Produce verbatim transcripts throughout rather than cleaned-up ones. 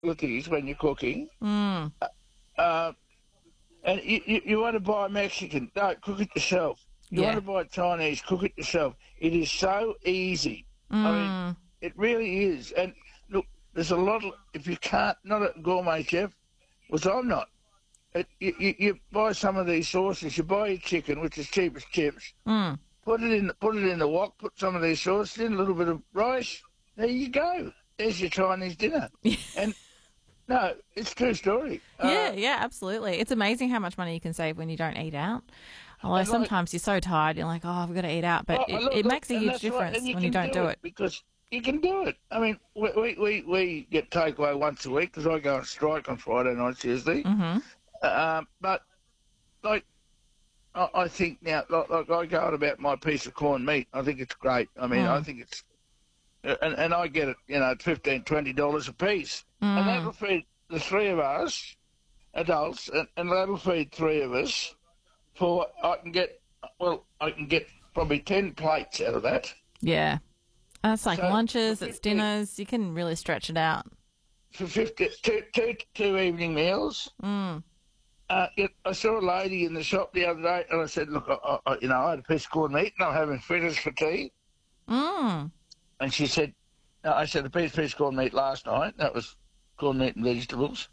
facilities when you're cooking. Mm. Uh, and you, you, you want to buy Mexican, no, cook it yourself. You Yeah. want to buy Chinese, cook it yourself. It is so easy. Mm. I mean, it really is. And look, there's a lot of, if you can't, not a gourmet chef, which I'm not, it, you, you, you buy some of these sauces, you buy your chicken, which is cheap as chips, Mm. put it in put it in the wok, put some of these sauces in, a little bit of rice, there you go. There's your Chinese dinner. And no, it's a true story. Yeah, Uh, yeah, absolutely. It's amazing how much money you can save when you don't eat out. Although And like- sometimes you're so tired, you're like, oh, I've got to eat out. But Oh, it, look, it look, makes a and huge that's right, difference and when you can don't do it. because you can do it. I mean, we we, we, we get takeaway once a week because I go on strike on Friday nights usually. Mm-hmm. Um, but like, I, I think now, like, like I go on about my piece of corned meat. I think it's great. I mean, Mm. I think it's, and, and I get it, you know, at fifteen, twenty dollars a piece, Mm. and that'll feed the three of us, adults, and, and that'll feed three of us. For I can get, well, I can get probably ten plates out of that. Yeah. And it's like So, lunches, for it's fifteen dinners. You can really stretch it out. For fifty, two, two, two evening meals. Mm. Uh, it, I saw a lady in the shop the other day, and I said, "Look, I, I, you know, I had a piece of corned meat, and I'm having fritters for tea." Mm. And she said, no, "I said a piece, piece of corned meat last night. That was corned meat and vegetables."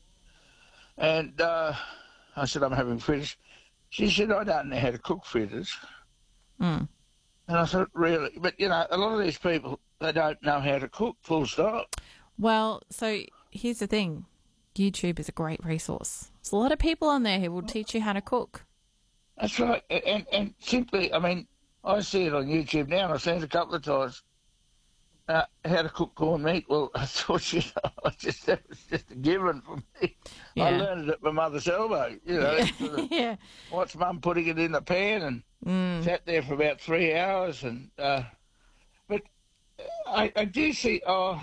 And uh, I said, "I'm having fritters." She said, "I don't know how to cook fritters." Mm. And I thought, really? But you know, a lot of these people, they don't know how to cook. Full stop. Well, so here's the thing. YouTube is a great resource. There's a lot of people on there who will teach you how to cook. That's right. And, and simply, I mean, I see it on YouTube now, and I've seen it a couple of times. Uh, how to cook corned meat. Well, I thought, you know, I just, that was just a given for me. Yeah. I learned it at my mother's elbow, you know. Sort of Yeah. watched Mum putting it in the pan and Mm. sat there for about three hours. And uh, But I, I do see, oh,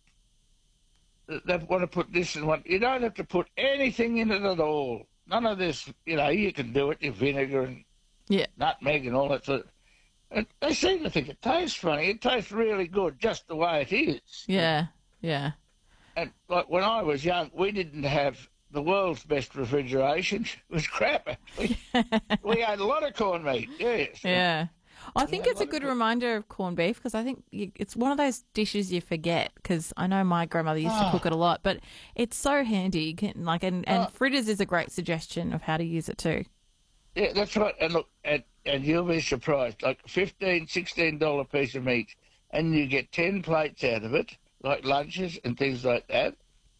they want to put this in one. You don't have to put anything in it at all. None of this, you know, you can do it, your vinegar and Yeah. nutmeg and all that sort of. And they seem to think it tastes funny. It tastes really good just the way it is. Yeah. Yeah. And like when I was young, we didn't have the world's best refrigeration. It was crap, actually. We had a lot of corned meat, yes. Yeah. I think Yeah, it's a what good a- reminder of corned beef because I think you, it's one of those dishes you forget because I know my grandmother used to Ah. cook it a lot, but it's so handy. You can, like, and, and Ah. fritters is a great suggestion of how to use it too. Yeah, that's right. And look, and, and you'll be surprised. Like fifteen dollars, sixteen dollars piece of meat, and you get ten plates out of it, like lunches and things like that.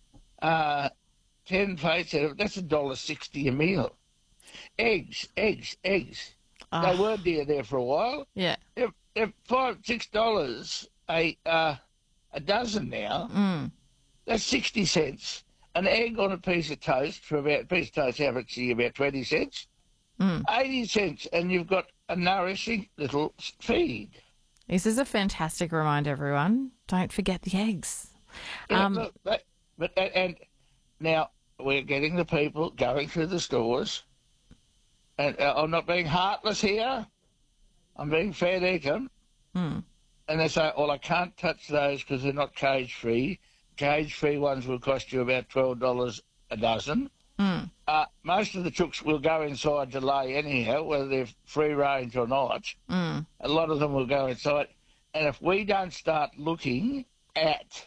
Uh, ten plates out of it, that's a dollar sixty a meal. Eggs, eggs, eggs. Ah. They were dear there for a while. Yeah. They're, they're five, six dollars a uh, a dozen now. Mm. That's sixty cents. An egg on a piece of toast for about a piece of toast, how much? About twenty cents. Mm. Eighty cents, and you've got a nourishing little feed. This is a fantastic reminder, everyone. Don't forget the eggs. Yeah, Um, look, that, but and, and now we're getting the people going through the stores, and uh, I'm not being heartless here. I'm being fair dinkum. Mm. And they say, "Well, I can't touch those because they're not cage free. Cage free ones will cost you about twelve dollars a dozen." Mm. Uh, most of the chooks will go inside to lay anyhow, whether they're free range or not. Mm. A lot of them will go inside. And if we don't start looking at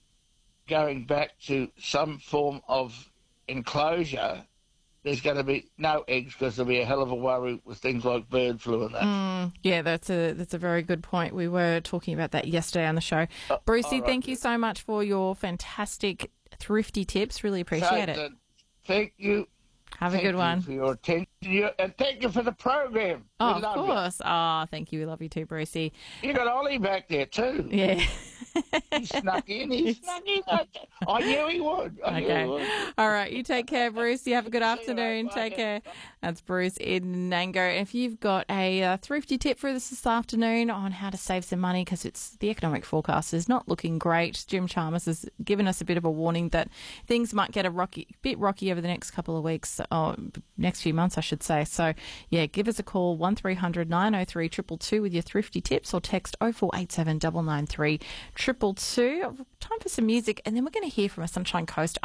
going back to some form of enclosure, there's going to be no eggs because there'll be a hell of a worry with things like bird flu and that. Mm, yeah, that's a that's a very good point. We were talking about that yesterday on the show. Uh, Brucey, all right. thank you so much for your fantastic thrifty tips. Really appreciate So, it. uh, Thank you. Have a Thank good you one. for your attention. You- And thank you for the program. Oh, We of love you. course. Ah, thank you. We love you too, Brucey. You got Ollie back there too. Yeah. He snuck in. He snuck in. I, I knew he would. I knew he Okay. would. All right. You take care, Bruce. You have a good See you afternoon. later. Take Bye. care. That's Bruce in Nango. If you've got a uh, thrifty tip for us this afternoon on how to save some money, because it's the economic forecast is not looking great. Jim Chalmers has given us a bit of a warning that things might get a rocky, bit rocky over the next couple of weeks, or next few months, I should say. So, yeah, give us a call, one three hundred nine oh three two two two with your thrifty tips, or text oh four eight seven nine nine three two two two. Time for some music, and then we're going to hear from a Sunshine Coast